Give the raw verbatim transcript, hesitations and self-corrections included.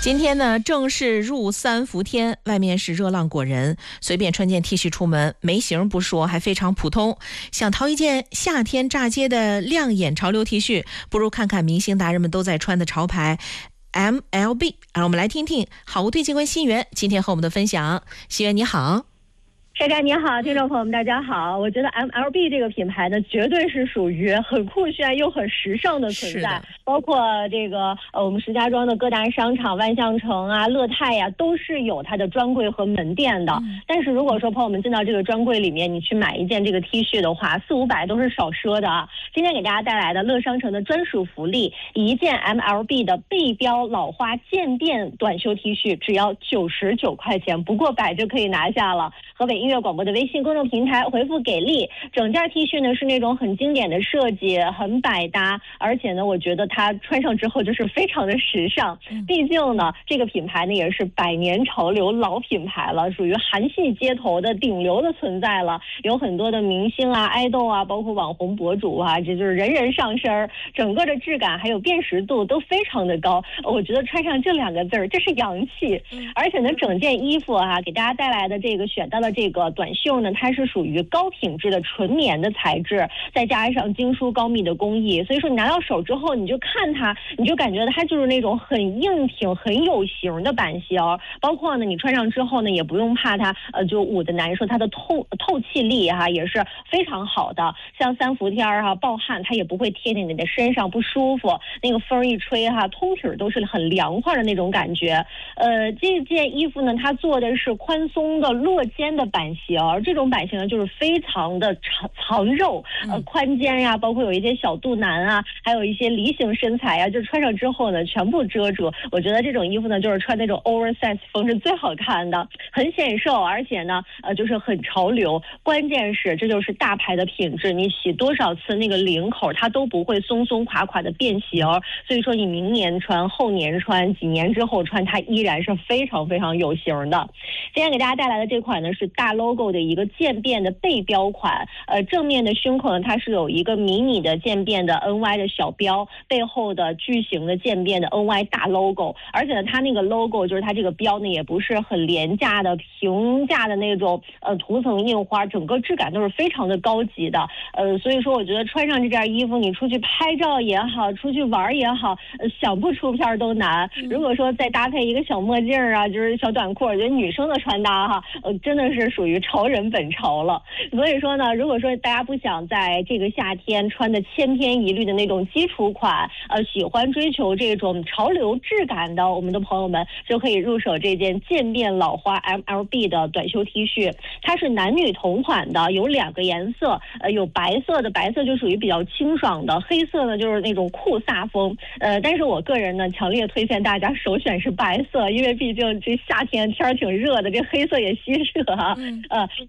今天呢，正是入三伏天，外面是热浪裹人，随便穿件 T 恤出门，没型不说，还非常普通。想淘一件夏天炸街的亮眼潮流 T 恤，不如看看明星达人们都在穿的潮牌 M L B。让我们来听听好物推荐官新源今天和我们的分享。新源你好。 帅哥你好，听众朋友们大家好。我觉得 M L B 这个品牌呢，绝对是属于很酷炫又很时尚的存在。包括这个呃，我们石家庄的各大商场、万象城啊、乐泰呀、啊，都是有它的专柜和门店的。嗯、但是如果说朋友们进到这个专柜里面，你去买一件这个 T 恤的话，四五百都是少说的啊。今天给大家带来的乐商城的专属福利，一件 M L B 的背标老花渐变短袖 T 恤，只要九十九块钱，不过百就可以拿下了。河北音乐广播的微信公众平台回复给力，整件 T 恤呢是那种很经典的设计，很百搭，而且呢我觉得它穿上之后就是非常的时尚。毕竟呢这个品牌呢也是百年潮流老品牌了，属于韩系街头的顶流的存在了，有很多的明星啊、爱豆啊，包括网红博主啊，这就是人人上身，整个的质感还有辨识度都非常的高。我觉得穿上这两个字儿，这是洋气。而且呢整件衣服啊给大家带来的这个选到的这个短袖呢，它是属于高品质的纯棉的材质，再加上精疏高密的工艺，所以说你拿到手之后，你就看它，你就感觉它就是那种很硬挺、很有型的版型。包括呢，你穿上之后呢，也不用怕它呃就捂得难受，它的透透气力哈、啊、也是非常好的。像三伏天哈、啊、暴汗，它也不会贴在你的身上不舒服，那个风一吹哈、啊，通体都是很凉快的那种感觉。呃，这件衣服呢，它做的是宽松的落肩的版型，这种版型呢就是非常的长藏肉，呃宽肩呀、啊，包括有一些小肚腩啊，还有一些梨形身材啊，就穿上之后呢全部遮住。我觉得这种衣服呢就是穿那种 oversize 风是最好看的，很显瘦，而且呢呃就是很潮流。关键是这就是大牌的品质，你洗多少次那个领口它都不会松松垮垮的变形，所以说你明年穿、后年穿、几年之后穿，它依然是非常非常有型的。今天给大家带来的这款呢是大 logo 的一个渐变的背标款，呃，正面的胸口呢它是有一个迷你的渐变的 N Y 的小标，背后的巨型的渐变的 N Y 大 logo， 而且呢它那个 logo 就是它这个标呢也不是很廉价的平价的那种呃涂层印花，整个质感都是非常的高级的。呃，所以说我觉得穿上这件衣服，你出去拍照也好，出去玩也好，呃、想不出片都难。如果说再搭配一个小墨镜啊，就是小短裤，我觉得女生的穿搭哈，呃，真的是属于潮人本潮了。所以说呢，如果说大家不想在这个夏天穿的千篇一律的那种基础款，呃，喜欢追求这种潮流质感的我们的朋友们，就可以入手这件渐变老花 M L B 的短袖 T 恤。它是男女同款的，有两个颜色，呃，有白色的，白色就属于比较清爽的，黑色呢就是那种酷飒风。呃，但是我个人呢，强烈推荐大家首选是白色，因为毕竟这夏天天挺热的，这黑色也吸热啊。呃。